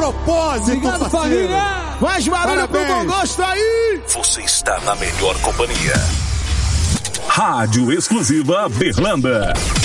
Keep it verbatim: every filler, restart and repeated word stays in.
propósito. Obrigado, parceiro. família. Mais barulho pro bom gosto aí. Você está na melhor companhia. Rádio Exclusiva Berlanda.